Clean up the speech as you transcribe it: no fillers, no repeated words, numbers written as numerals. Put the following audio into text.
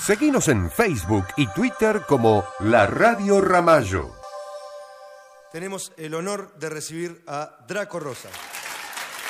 Seguinos en Facebook y Twitter como La Radio Ramallo. Tenemos el honor de recibir a Draco Rosa.